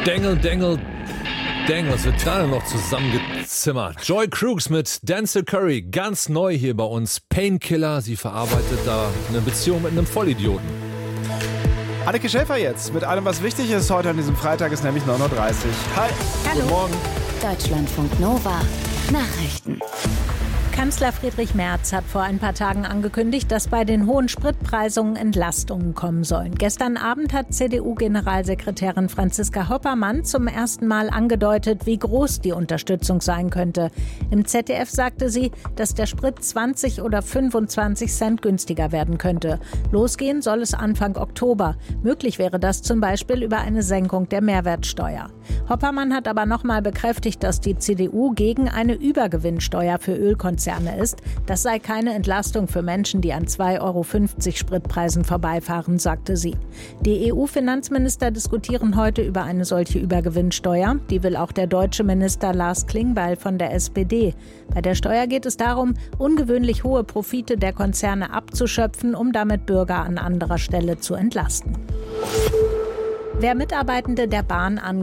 Dengel, Dengel, Dengel, es wird gerade noch zusammengezimmert. Joy Crooks mit Denzel Curry, ganz neu hier bei uns. Painkiller, sie verarbeitet da eine Beziehung mit einem Vollidioten. Anneke Schäfer jetzt mit allem, was wichtig ist. Heute an diesem Freitag ist nämlich 9.30 Uhr. Hi, hallo. Guten Morgen. Deutschlandfunk Nova, Nachrichten. Kanzler Friedrich Merz hat vor ein paar Tagen angekündigt, dass bei den hohen Spritpreisen Entlastungen kommen sollen. Gestern Abend hat CDU-Generalsekretärin Franziska Hoppermann zum ersten Mal angedeutet, wie groß die Unterstützung sein könnte. Im ZDF sagte sie, dass der Sprit 20 oder 25 Cent günstiger werden könnte. Losgehen soll es Anfang Oktober. Möglich wäre das zum Beispiel über eine Senkung der Mehrwertsteuer. Hoppermann hat aber nochmal bekräftigt, dass die CDU gegen eine Übergewinnsteuer für Ölkonzerne ist. Das sei keine Entlastung für Menschen, die an 2,50 Euro Spritpreisen vorbeifahren, sagte sie. Die EU-Finanzminister diskutieren heute über eine solche Übergewinnsteuer. Die will auch der deutsche Minister Lars Klingbeil von der SPD. Bei der Steuer geht es darum, ungewöhnlich hohe Profite der Konzerne abzuschöpfen, um damit Bürger an anderer Stelle zu entlasten. Wer Mitarbeitende der Bahn an